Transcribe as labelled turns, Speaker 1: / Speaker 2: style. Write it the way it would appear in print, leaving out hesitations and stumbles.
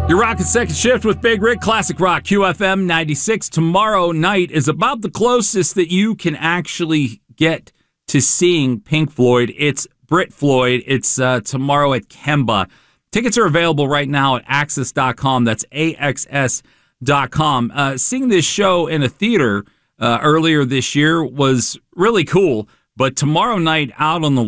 Speaker 1: You're rocking Second Shift with Big Rick, Classic Rock, QFM 96. Tomorrow night is about the closest that you can actually get to seeing Pink Floyd. It's Brit Floyd. It's tomorrow at Kemba. Tickets are available right now at Axs.com. That's AXS.com. Seeing this show in a theater earlier this year was really cool, but tomorrow night out on the